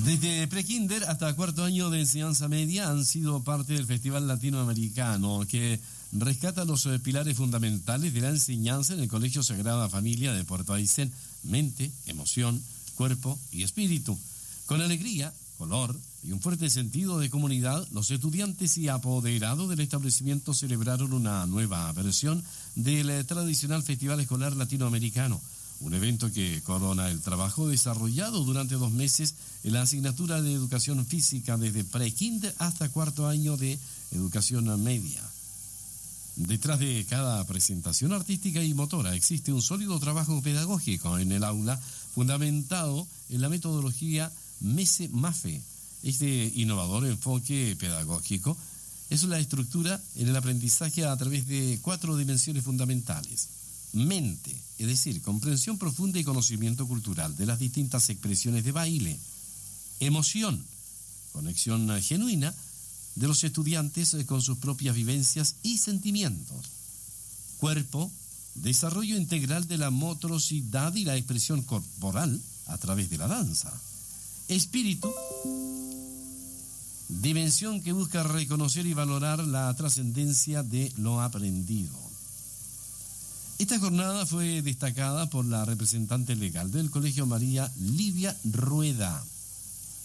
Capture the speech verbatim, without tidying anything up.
Desde prekinder hasta cuarto año de enseñanza media han sido parte del Festival Latinoamericano, que rescata los eh, pilares fundamentales de la enseñanza en el Colegio Sagrada Familia de Puerto Aysén: mente, emoción, cuerpo y espíritu. Con alegría, color y un fuerte sentido de comunidad, los estudiantes y apoderados del establecimiento celebraron una nueva versión del eh, tradicional Festival Escolar Latinoamericano, un evento que corona el trabajo desarrollado durante dos meses en la asignatura de educación física desde prekinder hasta cuarto año de educación media. Detrás de cada presentación artística y motora existe un sólido trabajo pedagógico en el aula fundamentado en la metodología MESE-MAFE. Este innovador enfoque pedagógico es la estructura en el aprendizaje a través de cuatro dimensiones fundamentales. Mente, es decir, comprensión profunda y conocimiento cultural de las distintas expresiones de baile. Emoción, conexión genuina de los estudiantes con sus propias vivencias y sentimientos. Cuerpo, desarrollo integral de la motricidad y la expresión corporal a través de la danza. Espíritu, dimensión que busca reconocer y valorar la trascendencia de lo aprendido. Esta jornada fue destacada por la representante legal del Colegio María Livia Rueda.